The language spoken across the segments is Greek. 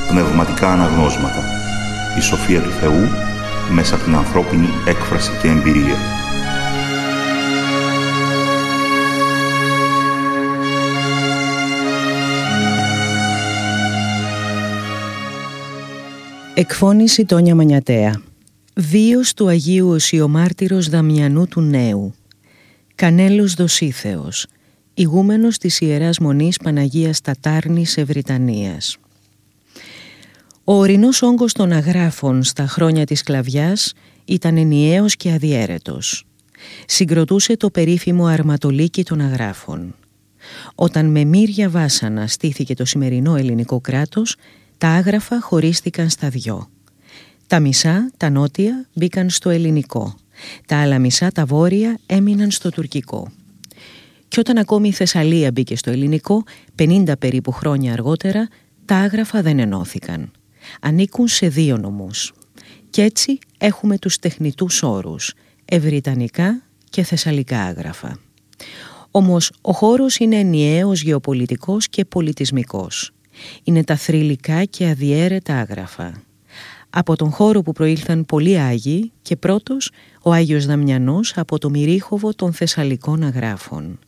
πνευματικά αναγνώσματα. Η σοφία του Θεού μέσα από την ανθρώπινη έκφραση και εμπειρία. Εκφώνηση Τόνια Μανιατέα. Βίος του Αγίου Οσιομάρτυρος Δαμιανού του Νέου. Κανέλος Δοσίθεος, ηγούμενος της Ιεράς Μονής Παναγίας Τατάρνης Ευρυτανίας. Ο ορεινός όγκος των αγράφων στα χρόνια της σκλαβιάς ήταν ενιαίος και αδιέρετος. Συγκροτούσε το περίφημο αρματολίκι των αγράφων. Όταν με μύρια βάσανα στήθηκε το σημερινό ελληνικό κράτος, τα άγραφα χωρίστηκαν στα δυο. Τα μισά, τα νότια, μπήκαν στο ελληνικό. Τα άλλα μισά, τα βόρεια, έμειναν στο τουρκικό. Και όταν ακόμη η Θεσσαλία μπήκε στο ελληνικό, 50 περίπου χρόνια αργότερα, τα άγραφα δεν ενώθηκαν. Ανήκουν σε δύο νομούς. Κι έτσι έχουμε τους τεχνητούς όρους, ευρυτανικά και θεσσαλικά άγραφα. Όμως ο χώρος είναι ενιαίος γεωπολιτικός και πολιτισμικός. Είναι τα θρυλικά και αδιέρετα άγραφα. Από τον χώρο που προήλθαν πολλοί Άγιοι και πρώτος ο Άγιος Δαμιανός από το μυρίχοβο των θεσσαλικών αγράφων.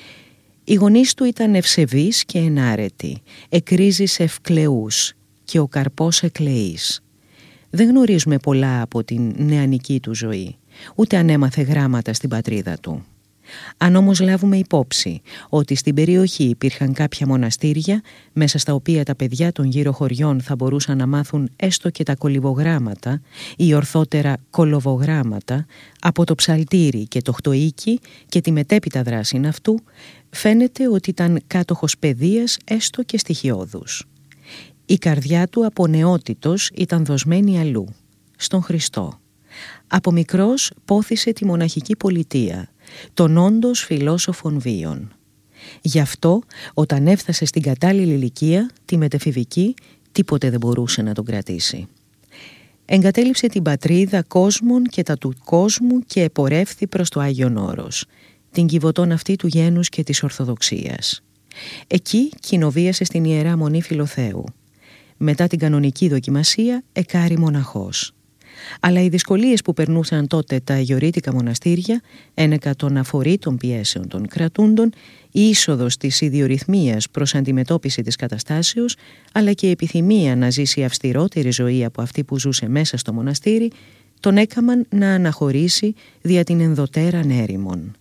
Οι γονείς του ήταν ευσεβείς και ενάρετοι, εκρίζεις ευκλεούς και ο καρπός εκλεής. Δεν γνωρίζουμε πολλά από την νεανική του ζωή, ούτε αν έμαθε γράμματα στην πατρίδα του. Αν όμως λάβουμε υπόψη ότι στην περιοχή υπήρχαν κάποια μοναστήρια μέσα στα οποία τα παιδιά των γύρω χωριών θα μπορούσαν να μάθουν έστω και τα κολυβογράμματα ή ορθότερα κολοβογράμματα από το ψαλτήρι και το χτοίκι και τη μετέπειτα δράση αυτού, φαίνεται ότι ήταν κάτοχος παιδείας έστω και στοιχειώδους. Η καρδιά του από νεότητος ήταν δοσμένη αλλού, στον Χριστό. Από μικρός πόθησε τη μοναχική πολιτεία, τον όντως φιλόσοφων βίων. Γι' αυτό, όταν έφτασε στην κατάλληλη ηλικία, τη μετεφηβική, τίποτε δεν μπορούσε να τον κρατήσει. Εγκατέλειψε την πατρίδα κόσμων και τα του κόσμου και επορεύθη προς το Άγιον Όρος, την κιβωτόν αυτή του γένους και της Ορθοδοξίας. Εκεί κοινοβίασε στην Ιερά Μονή Φιλοθέου. Μετά την κανονική δοκιμασία εκάρη μοναχός. Αλλά οι δυσκολίες που περνούσαν τότε τα αγιορείτικα μοναστήρια, ένεκα των αφορήτων πιέσεων των κρατούντων, η είσοδος της ιδιορυθμίας προς αντιμετώπιση της καταστάσεως, αλλά και η επιθυμία να ζήσει αυστηρότερη ζωή από αυτή που ζούσε μέσα στο μοναστήρι, τον έκαμαν να αναχωρήσει δια την ενδοτέραν έρημον.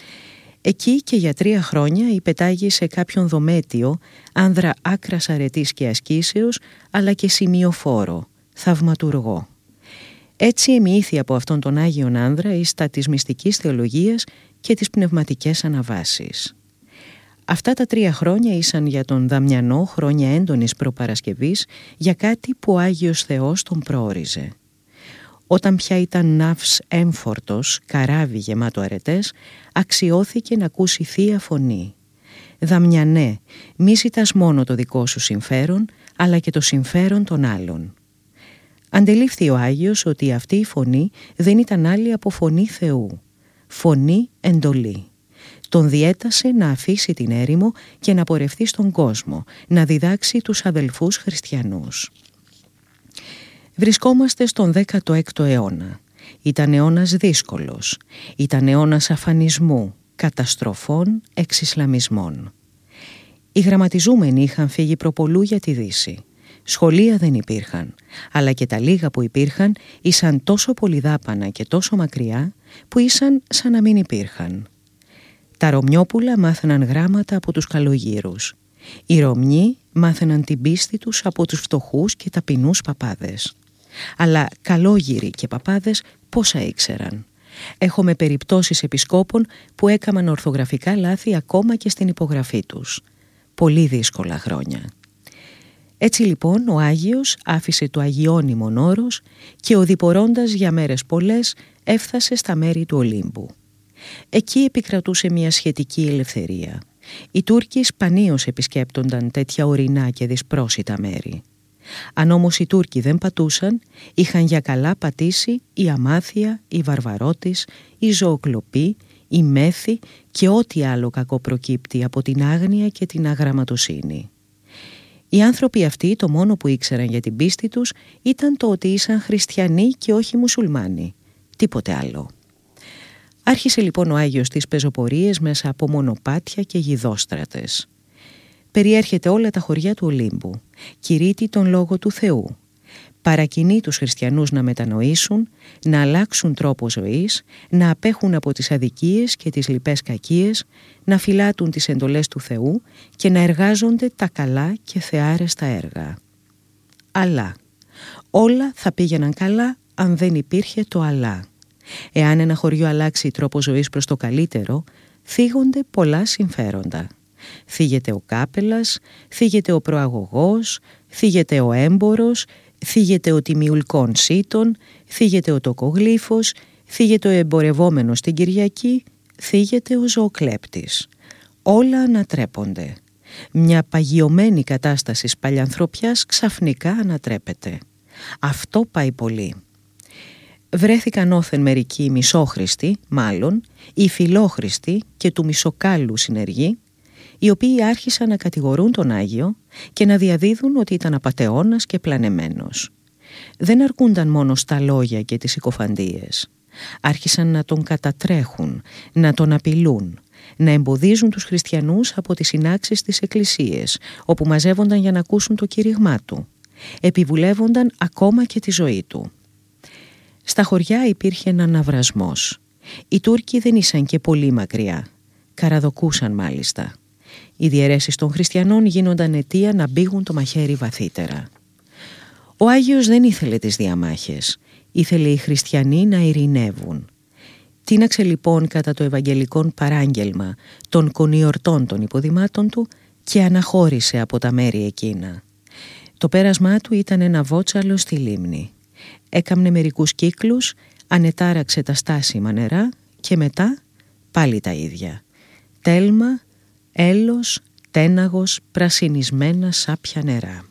Εκεί και για 3 χρόνια υπετάγει σε κάποιον δομέτιο, άνδρα άκρας αρετής και ασκήσεως, αλλά και σημειοφόρο, θαυματουργό. Έτσι εμοιήθη από αυτόν τον Άγιον άνδρα εις τα της μυστικής θεολογίας και τις πνευματικές αναβάσεις. Αυτά τα 3 χρόνια ήσαν για τον Δαμιανό χρόνια έντονης προπαρασκευής για κάτι που ο Άγιος Θεός τον προόριζε. Όταν πια ήταν ναύς έμφορτος, καράβι γεμάτο αρετές, αξιώθηκε να ακούσει θεία φωνή. «Δαμιανέ, μη ζητάς μόνο το δικό σου συμφέρον, αλλά και το συμφέρον των άλλων». Αντελήφθη ο Άγιος ότι αυτή η φωνή δεν ήταν άλλη από φωνή Θεού. Φωνή εντολή. Τον διέτασε να αφήσει την έρημο και να πορευτεί στον κόσμο, να διδάξει τους αδελφούς χριστιανούς. Βρισκόμαστε στον 16ο αιώνα. Ήταν αιώνας δύσκολος. Ήταν αιώνας αφανισμού, καταστροφών, εξισλαμισμών. Οι γραμματιζούμενοι είχαν φύγει προπολού για τη Δύση. Σχολεία δεν υπήρχαν, αλλά και τα λίγα που υπήρχαν ήσαν τόσο πολυδάπανα και τόσο μακριά που ήσαν σαν να μην υπήρχαν. Τα Ρωμιόπουλα μάθαιναν γράμματα από τους καλογύρους. Οι Ρωμιοί μάθαιναν την πίστη τους από τους φτωχούς και ταπεινούς παπάδες. Αλλά καλόγυροι και παπάδες πόσα ήξεραν. Έχουμε περιπτώσεις επισκόπων που έκαναν ορθογραφικά λάθη ακόμα και στην υπογραφή τους. Πολύ δύσκολα χρόνια. Έτσι λοιπόν ο Άγιος άφησε το αγιώνυμον όρος και οδηπορώντας για μέρες πολλές έφτασε στα μέρη του Ολύμπου. Εκεί επικρατούσε μια σχετική ελευθερία. Οι Τούρκοι σπανίως επισκέπτονταν τέτοια ορεινά και δυσπρόσιτα μέρη. Αν όμως οι Τούρκοι δεν πατούσαν, είχαν για καλά πατήσει η αμάθεια, η βαρβαρότης, η ζωοκλοπή, η μέθη και ό,τι άλλο κακό προκύπτει από την άγνοια και την αγραμματοσύνη. Οι άνθρωποι αυτοί το μόνο που ήξεραν για την πίστη τους ήταν το ότι ήσαν χριστιανοί και όχι μουσουλμάνοι. Τίποτε άλλο. Άρχισε λοιπόν ο Άγιος τις πεζοπορίες μέσα από μονοπάτια και γιδόστρατες. Περιέρχεται όλα τα χωριά του Ολύμπου, κηρύττει τον Λόγο του Θεού. Παρακινεί τους χριστιανούς να μετανοήσουν, να αλλάξουν τρόπο ζωής, να απέχουν από τις αδικίες και τις λοιπές κακίες, να φυλάτουν τις εντολές του Θεού και να εργάζονται τα καλά και θεάρεστα έργα. Αλλά όλα θα πήγαιναν καλά αν δεν υπήρχε το αλλά. Εάν ένα χωριό αλλάξει τρόπο ζωής προς το καλύτερο, θίγονται πολλά συμφέροντα. Θίγεται ο κάπελας, θίγεται ο προαγωγός, θίγεται ο έμπορος, θίγεται ο τιμιουλκών σύτων, θίγεται ο τοκογλύφος, θίγεται ο εμπορευόμενος την Κυριακή, θίγεται ο ζωοκλέπτης. Όλα ανατρέπονται. Μια παγιωμένη κατάσταση παλιανθρωπιάς ξαφνικά ανατρέπεται. Αυτό πάει πολύ. Βρέθηκαν όθεν μερικοί μισόχριστοι, μάλλον, οι φιλόχριστοι και του μισοκάλου συνεργοί, οι οποίοι άρχισαν να κατηγορούν τον Άγιο και να διαδίδουν ότι ήταν απατεώνας και πλανεμένος. Δεν αρκούνταν μόνο στα λόγια και τις συκοφαντίες. Άρχισαν να τον κατατρέχουν, να τον απειλούν, να εμποδίζουν τους χριστιανούς από τις συνάξεις της εκκλησίες, όπου μαζεύονταν για να ακούσουν το κήρυγμά του. Επιβουλεύονταν ακόμα και τη ζωή του. Στα χωριά υπήρχε ένα ναυρασμός. Οι Τούρκοι δεν ήσαν και πολύ μακριά. Καραδοκούσαν μάλιστα. Οι διαιρέσεις των χριστιανών γίνονταν αιτία να μπήγουν το μαχαίρι βαθύτερα. Ο Άγιος δεν ήθελε τις διαμάχες. Ήθελε οι χριστιανοί να ειρηνεύουν. Τίναξε λοιπόν κατά το ευαγγελικό παράγγελμα των κονιορτών των υποδημάτων του και αναχώρησε από τα μέρη εκείνα. Το πέρασμά του ήταν ένα βότσαλο στη λίμνη. Έκαμνε μερικούς κύκλους, ανετάραξε τα στάσιμα νερά και μετά πάλι τα ίδια. Τέλμα, έλος, τέναγος, πρασινισμένα σάπια νερά.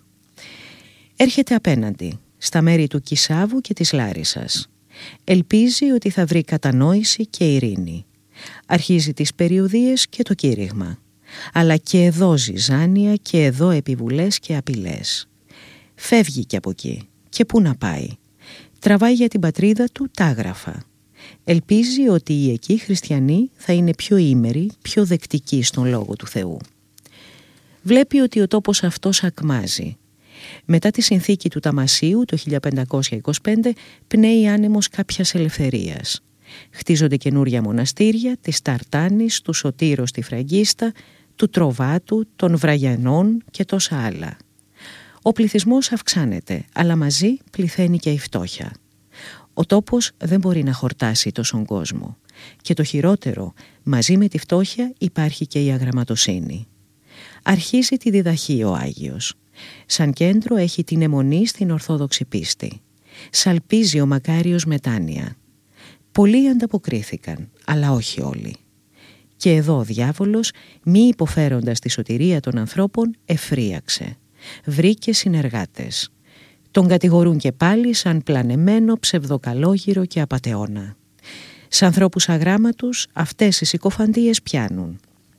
Έρχεται απέναντι, στα μέρη του Κισάβου και της Λάρισσας. Ελπίζει ότι θα βρει κατανόηση και ειρήνη. Αρχίζει τις περιοδίες και το κήρυγμα. Αλλά και εδώ ζυζάνια και εδώ επιβουλές και απειλές. Φεύγει και από εκεί. Και πού να πάει. Τραβάει για την πατρίδα του τάγραφα. Ελπίζει ότι οι εκεί χριστιανοί θα είναι πιο ήμεροι, πιο δεκτικοί στον Λόγο του Θεού. Βλέπει ότι ο τόπος αυτός ακμάζει. Μετά τη συνθήκη του Ταμασίου το 1525 πνέει άνεμος κάποιας ελευθερίας. Χτίζονται καινούρια μοναστήρια της Ταρτάνης, του Σωτήρος στη Φραγκίστα, του Τροβάτου, των Βραγιανών και τόσα άλλα. Ο πληθυσμός αυξάνεται, αλλά μαζί πληθαίνει και η φτώχεια. Ο τόπος δεν μπορεί να χορτάσει τόσον κόσμο. Και το χειρότερο, μαζί με τη φτώχεια υπάρχει και η αγραμματοσύνη. Αρχίζει τη διδαχή ο Άγιος. Σαν κέντρο έχει την αιμονή στην Ορθόδοξη πίστη. Σαλπίζει ο μακάριος μετάνοια. Πολλοί ανταποκρίθηκαν, αλλά όχι όλοι. Και εδώ ο διάβολος, μη υποφέροντας τη σωτηρία των ανθρώπων, εφρίαξε. Βρήκε συνεργάτες. Τον κατηγορούν και πάλι σαν πλανεμένο, ψευδοκαλόγυρο και απατεώνα. Σ' ανθρώπους αγράμματους αυτές οι συκοφαντίες πιάνουν.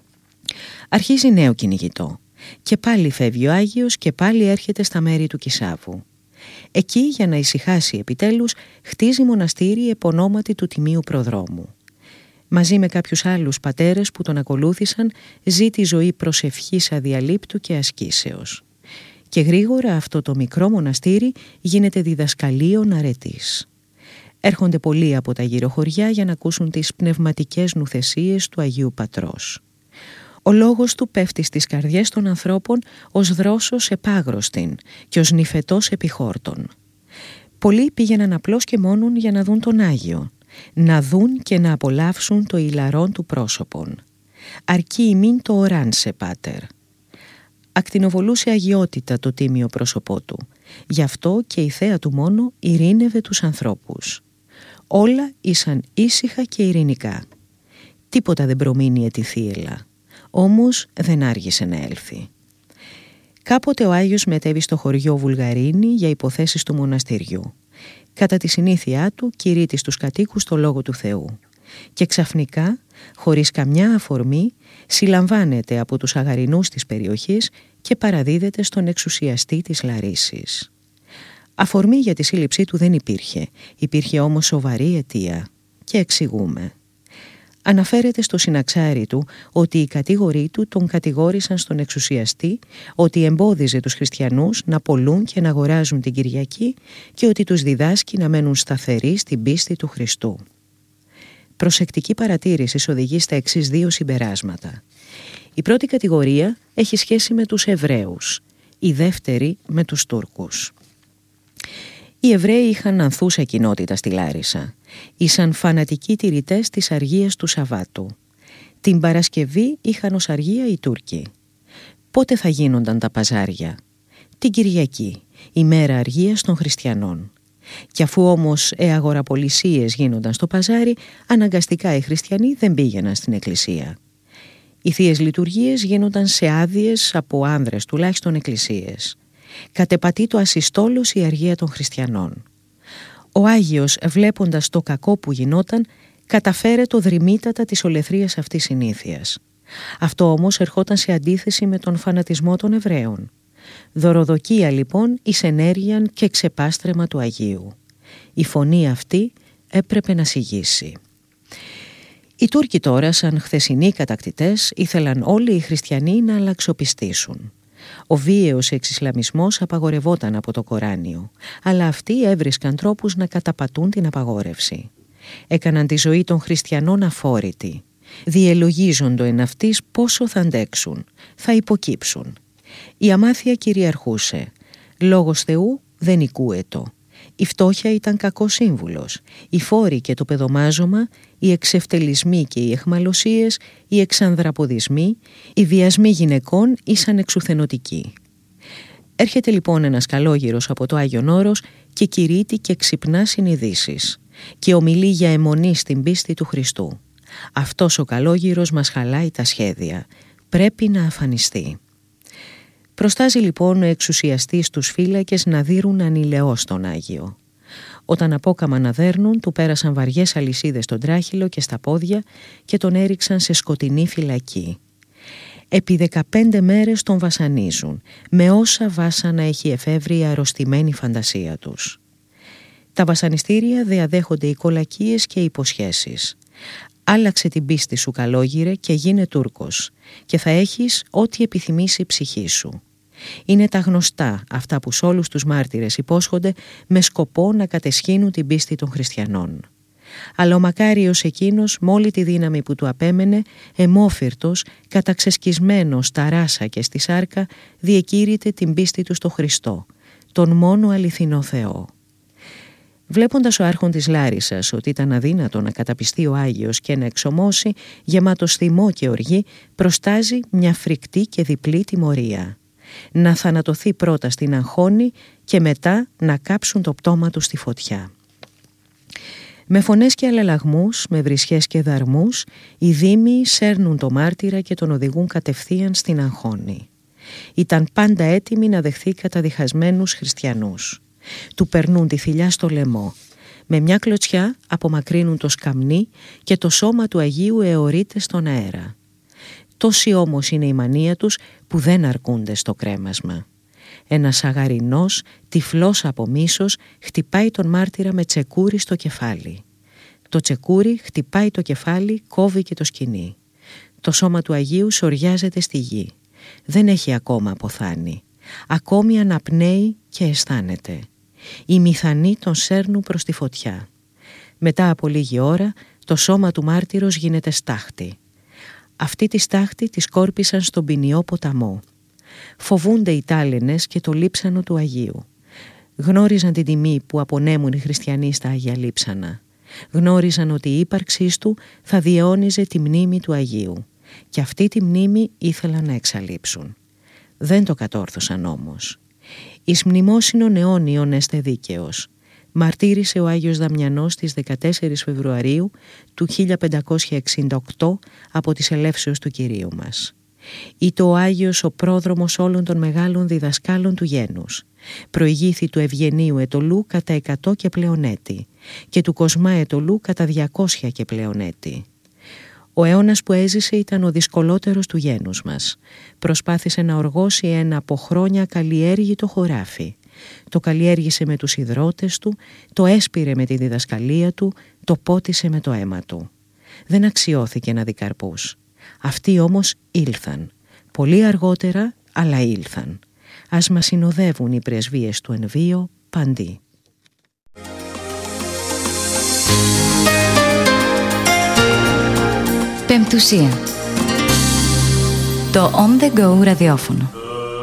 Αρχίζει νέο κυνηγητό. Και πάλι φεύγει ο Άγιος και πάλι έρχεται στα μέρη του Κισάβου. Εκεί, για να ησυχάσει επιτέλους, χτίζει μοναστήρι επωνόματι του Τιμίου Προδρόμου. Μαζί με κάποιους άλλους πατέρες που τον ακολούθησαν, ζει τη ζωή προσευχής αδιαλείπτου και ασκήσεως. Και γρήγορα αυτό το μικρό μοναστήρι γίνεται διδασκαλίων αρετής. Έρχονται πολλοί από τα γύρω χωριά για να ακούσουν τις πνευματικές νουθεσίες του Αγίου Πατρός. Ο λόγος του πέφτει στις καρδιές των ανθρώπων ως δρόσος επάγρωστην και ως νυφετός επιχόρτων. Πολλοί πήγαιναν απλώς και μόνον για να δουν τον Άγιο, να δουν και να απολαύσουν το ηλαρόν του πρόσωπον. Αρκεί ημίν το οράνσε, πάτερ. Ακτινοβολούσε αγιότητα το τίμιο πρόσωπό του. Γι' αυτό και η θέα του μόνο ειρήνευε τους ανθρώπους. Όλα ήσαν ήσυχα και ειρηνικά. Τίποτα δεν προμείνει τη θύελα. Όμως δεν άργησε να έλθει. Κάποτε ο Άγιος μετέβη στο χωριό Βουλγαρίνη για υποθέσεις του μοναστηριού. Κατά τη συνήθειά του κηρύττει στους κατοίκους το Λόγο του Θεού. Και ξαφνικά, χωρίς καμιά αφορμή, συλλαμβάνεται από τους αγαρινούς της περιοχής και παραδίδεται στον εξουσιαστή της Λαρίσης. Αφορμή για τη σύλληψή του δεν υπήρχε όμως σοβαρή αιτία και εξηγούμε. Αναφέρεται στο συναξάρι του ότι οι κατήγοροι του τον κατηγόρησαν στον εξουσιαστή ότι εμπόδιζε τους χριστιανούς να πωλούν και να αγοράζουν την Κυριακή και ότι τους διδάσκει να μένουν σταθεροί στην πίστη του Χριστού. Προσεκτική παρατήρηση οδηγεί στα εξής δύο συμπεράσματα. Η πρώτη κατηγορία έχει σχέση με τους Εβραίους, η δεύτερη με τους Τούρκους. Οι Εβραίοι είχαν ανθούσα κοινότητα στη Λάρισα. Ήσαν φανατικοί τηρητές της αργίας του Σαββάτου. Την Παρασκευή είχαν ως αργία οι Τούρκοι. Πότε θα γίνονταν τα παζάρια? Την Κυριακή, ημέρα αργίας των χριστιανών. Κι αφού όμως αγοραπολισίες γίνονταν στο παζάρι, αναγκαστικά οι χριστιανοί δεν πήγαιναν στην εκκλησία. Οι θείες λειτουργίες γίνονταν σε άδειες από άνδρες τουλάχιστον εκκλησίες. Κατεπατεί το ασυστόλως η αργία των χριστιανών. Ο Άγιος, βλέποντας το κακό που γινόταν, καταφέρε το δρυμύτατα της ολεθρίας αυτής συνήθειας. Αυτό όμως ερχόταν σε αντίθεση με τον φανατισμό των Εβραίων. Δωροδοκία λοιπόν εις ενέργειαν και ξεπάστρεμα του Αγίου. Η φωνή αυτή έπρεπε να σιγήσει. Οι Τούρκοι τώρα, σαν χθεσινοί κατακτητές, ήθελαν όλοι οι χριστιανοί να αλλαξοπιστήσουν. Ο βίαιος εξισλαμισμός απαγορευόταν από το Κοράνιο, αλλά αυτοί έβρισκαν τρόπους να καταπατούν την απαγόρευση. Έκαναν τη ζωή των χριστιανών αφόρητη. Διελογίζοντο εν αυτής πόσο θα αντέξουν, θα υποκύψουν. Η αμάθεια κυριαρχούσε. Λόγος Θεού δεν οικούετο. Η φτώχεια ήταν κακός σύμβουλος. Οι φόροι και το παιδομάζωμα, οι εξευτελισμοί και οι αιχμαλωσίες, οι εξανδραποδισμοί, οι βιασμοί γυναικών ήσαν εξουθενωτικοί. Έρχεται λοιπόν ένας καλόγυρος από το Άγιον Όρος και κηρύττει και ξυπνά συνειδήσεις και ομιλεί για αιμονή στην πίστη του Χριστού. Αυτός ο καλόγυρος μας χαλάει τα σχέδια. Πρέπει να αφανιστεί. Προστάζει λοιπόν ο εξουσιαστής τους φύλακες να δείρουν ανηλαιώς τον Άγιο. Όταν απόκαμα να δέρνουν, του πέρασαν βαριές αλυσίδες στον τράχυλο και στα πόδια και τον έριξαν σε σκοτεινή φυλακή. Επί 15 μέρες τον βασανίζουν, με όσα βάσανα έχει εφεύρει η αρρωστημένη φαντασία τους. Τα βασανιστήρια διαδέχονται οι κολακίες και οι υποσχέσεις. Άλλαξε την πίστη σου, καλόγυρε, και γίνε Τούρκος και θα έχεις ό,τι επιθυμήσει η ψυχή σου. Είναι τα γνωστά αυτά που σε όλους τους μάρτυρες υπόσχονται με σκοπό να κατεσχύνουν την πίστη των χριστιανών. Αλλά ο μακάριος εκείνος, με όλη τη δύναμη που του απέμενε, αιμόφυρτος, καταξεσκισμένος στα ράσα και στη σάρκα, διεκήρυτε την πίστη του στο Χριστό, τον μόνο αληθινό Θεό. Βλέποντας ο άρχον της Λάρισσας ότι ήταν αδύνατο να καταπιστεί ο Άγιος και να εξομώσει, γεμάτος θυμό και οργή, προστάζει μια φρικτή και διπλή τιμωρία. Να θανατωθεί πρώτα στην αγχώνη και μετά να κάψουν το πτώμα του στη φωτιά. Με φωνές και αλλαλαγμούς, με βρισχές και δαρμούς, οι δήμοι σέρνουν το μάρτυρα και τον οδηγούν κατευθείαν στην αγχώνη. Ήταν πάντα έτοιμοι να δεχθεί καταδιχασμένους χριστιανούς. Του περνούν τη θηλιά στο λαιμό. Με μια κλωτσιά απομακρύνουν το σκαμνί και το σώμα του Αγίου αιωρείται στον αέρα. Τόση όμως είναι η μανία τους που δεν αρκούνται στο κρέμασμα. Ένας αγαρινός, τυφλός από μίσος, χτυπάει τον μάρτυρα με τσεκούρι στο κεφάλι. Το τσεκούρι χτυπάει το κεφάλι, κόβει και το σκοινί. Το σώμα του Αγίου σωριάζεται στη γη. Δεν έχει ακόμα αποθάνει. Ακόμη αναπνέει και αισθάνεται. Οι μηθανοί τον σέρνουν προς τη φωτιά. Μετά από λίγη ώρα το σώμα του μάρτυρος γίνεται στάχτη. Αυτή τη στάχτη τη σκόρπισαν στον ποινιό ποταμό. Φοβούνται οι τάλαινες και το λείψανο του Αγίου. Γνώριζαν την τιμή που απονέμουν οι χριστιανοί στα Άγια Λείψανα. Γνώριζαν ότι η ύπαρξή του θα διαιώνιζε τη μνήμη του Αγίου. Και αυτή τη μνήμη ήθελαν να εξαλείψουν. Δεν το κατόρθωσαν όμως. Εις μνημόσυνον αιώνιον έστε δίκαιος. Μαρτύρησε ο Άγιος Δαμιανός στις 14 Φεβρουαρίου του 1568 από τις ελεύσεως του Κυρίου μας. Ήτο ο Άγιος ο πρόδρομος όλων των μεγάλων διδασκάλων του γένους. Προηγήθη του Ευγενίου Ετωλού κατά 100 και πλέον έτη και του Κοσμά Ετωλού κατά 200 και πλέον έτη. Ο αιώνας που έζησε ήταν ο δυσκολότερος του γένους μας. Προσπάθησε να οργώσει ένα από χρόνια καλλιέργητο χωράφι. Το καλλιέργησε με τους ιδρώτες του, το έσπηρε με τη διδασκαλία του, το πότισε με το αίμα του. Δεν αξιώθηκε να δει καρπούς. Αυτοί όμως ήλθαν. Πολύ αργότερα, αλλά ήλθαν. Ας μας συνοδεύουν οι πρεσβείες του εν βίο παντί. Πεμπτουσία. Το On The Go ραδιόφωνο.